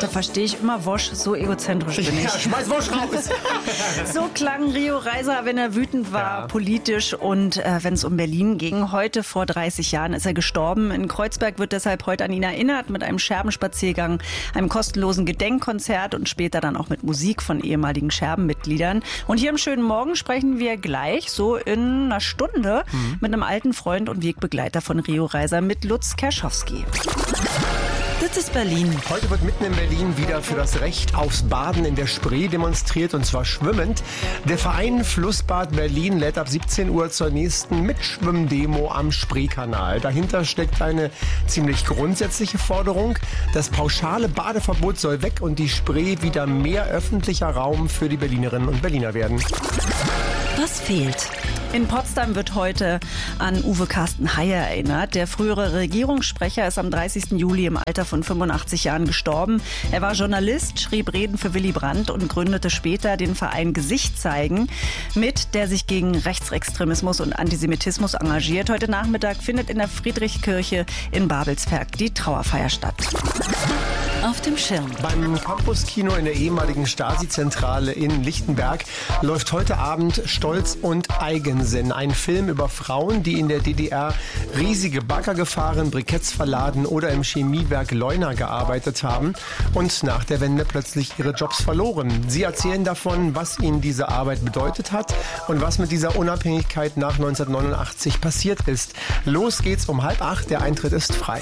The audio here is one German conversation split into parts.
Da verstehe ich immer Wosch, so egozentrisch bin ich. Ja, schmeiß Wosch raus. So klang Rio Reiser, wenn er wütend war, politisch und wenn es um Berlin ging. Heute vor 30 Jahren ist er gestorben. In Kreuzberg wird deshalb heute an ihn erinnert mit einem Scherbenspaziergang, einem kostenlosen Gedenkkonzert und später dann auch mit Musik von ehemaligen Scherbenmitgliedern. Und hier im Schönen Morgen sprechen wir gleich, so in einer Stunde, mit einem alten Freund und Wegbegleiter von Rio Reiser, mit Lutz Kerschowski. Das ist Berlin. Heute wird mitten in Berlin wieder für das Recht aufs Baden in der Spree demonstriert, und zwar schwimmend. Der Verein Flussbad Berlin lädt ab 17 Uhr zur nächsten Mitschwimmdemo am Spreekanal. Dahinter steckt eine ziemlich grundsätzliche Forderung. Das pauschale Badeverbot soll weg und die Spree wieder mehr öffentlicher Raum für die Berlinerinnen und Berliner werden. Was fehlt? In Potsdam wird heute an Uwe Carsten Heyer erinnert. Der frühere Regierungssprecher ist am 30. Juli im Alter von 85 Jahren gestorben. Er war Journalist, schrieb Reden für Willy Brandt und gründete später den Verein Gesicht zeigen, mit der sich gegen Rechtsextremismus und Antisemitismus engagiert. Heute Nachmittag findet in der Friedrichskirche in Babelsberg die Trauerfeier statt. Auf dem Schirm. Beim Campus-Kino in der ehemaligen Stasi-Zentrale in Lichtenberg läuft heute Abend Stolz und Eigensinn. Ein Film über Frauen, die in der DDR riesige Bagger gefahren, Briketts verladen oder im Chemiewerk Leuna gearbeitet haben und nach der Wende plötzlich ihre Jobs verloren. Sie erzählen davon, was ihnen diese Arbeit bedeutet hat und was mit dieser Unabhängigkeit nach 1989 passiert ist. Los geht's um 7:30. Der Eintritt ist frei.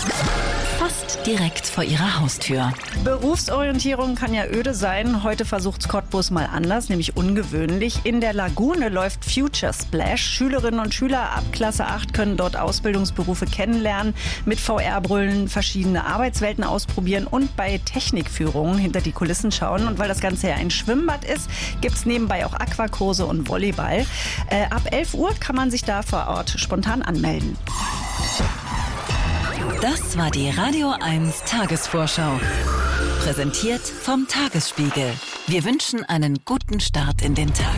Fast direkt vor ihrer Haustür. Berufsorientierung kann ja öde sein. Heute versucht's Cottbus mal anders, nämlich ungewöhnlich. In der Lagune läuft Future Splash. Schülerinnen und Schüler ab Klasse 8 können dort Ausbildungsberufe kennenlernen, mit VR-Brillen verschiedene Arbeitswelten ausprobieren und bei Technikführungen hinter die Kulissen schauen. Und weil das Ganze ja ein Schwimmbad ist, gibt's nebenbei auch Aquakurse und Volleyball. Ab 11 Uhr kann man sich da vor Ort spontan anmelden. Das war die Radio 1 Tagesvorschau. Präsentiert vom Tagesspiegel. Wir wünschen einen guten Start in den Tag.